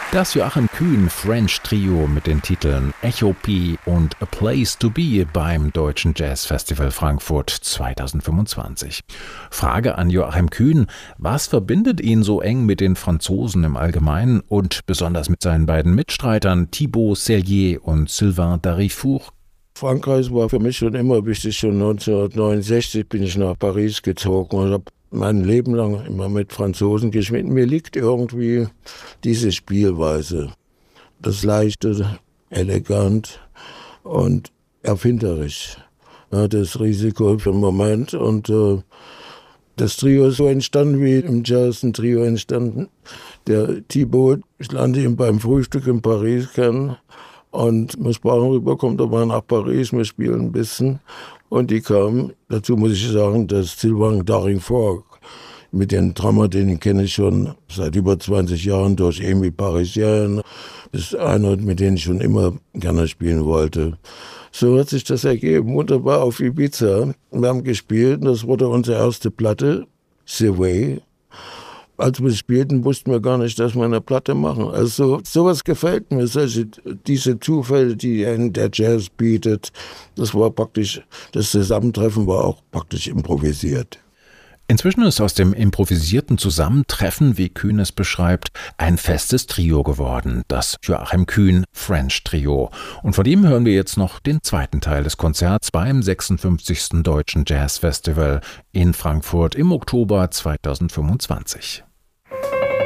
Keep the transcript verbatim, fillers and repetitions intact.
Das Joachim Kühn French Trio mit den Titeln Echo P und A Place to Be beim Deutschen Jazzfestival Frankfurt zweitausendfünfundzwanzig. Frage an Joachim Kühn: Was verbindet ihn so eng mit den Franzosen im Allgemeinen und besonders mit seinen beiden Mitstreitern Thibaut Sellier und Sylvain Darifour? Frankreich war für mich schon immer wichtig. Schon neunzehnhundertneunundsechzig bin ich nach Paris gezogen und habe mein Leben lang immer mit Franzosen gespielt. Mir liegt irgendwie diese Spielweise. Das Leichte, elegant und erfinderisch. Ja, das Risiko für den Moment. Und äh, das Trio ist so entstanden, wie im Jazz ein Trio entstanden. Der Thibaut, ich lernte ihn beim Frühstück in Paris kennen. Und wir sprachen rüber, kommt aber nach Paris, wir spielen ein bisschen. Und die kamen, dazu muss ich sagen, dass Sylvain Darifour, mit den Drummer, den kenne ich schon seit über zwanzig Jahren durch Amy Parisien, ist einer, mit dem ich schon immer gerne spielen wollte. So hat sich das ergeben, wunderbar auf Ibiza. Wir haben gespielt, das wurde unsere erste Platte, The Way. Als wir spielten, wussten wir gar nicht, dass wir eine Platte machen. Also sowas gefällt mir, solche, diese Zufälle, die der Jazz bietet. Das war praktisch, das Zusammentreffen war auch praktisch improvisiert. Inzwischen ist aus dem improvisierten Zusammentreffen, wie Kühn es beschreibt, ein festes Trio geworden, das Joachim Kühn French Trio. Und von ihm hören wir jetzt noch den zweiten Teil des Konzerts beim sechsundfünfzigsten Deutschen Jazzfestival in Frankfurt im Oktober zweitausendfünfundzwanzig.